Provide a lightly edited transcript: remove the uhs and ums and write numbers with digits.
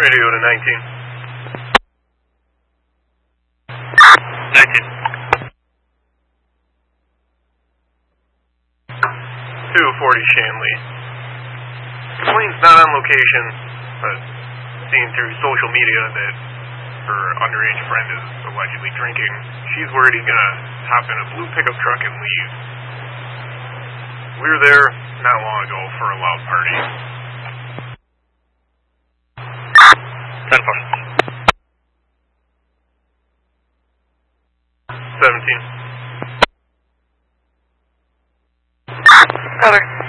Radio to 19. 19. 240 Shanley. Plane's not on location, but seen through social media that her underage friend is allegedly drinking. She's worried he's gonna hop in a blue pickup truck and leave. We were there not long ago for a loud party. 10-4. 17. Cover.